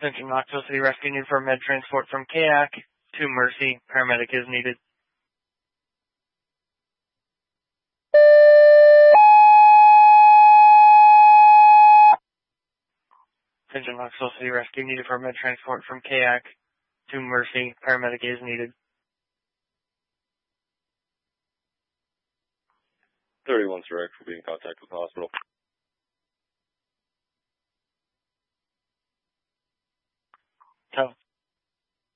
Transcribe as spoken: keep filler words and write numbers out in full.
Attention Knoxville City Rescue need for med transport from K A C to Mercy. Paramedic is needed. Attention Knoxville City Rescue needed for med transport from K A C to Mercy. Paramedic is needed. thirty-one direct will be in contact with the hospital. So,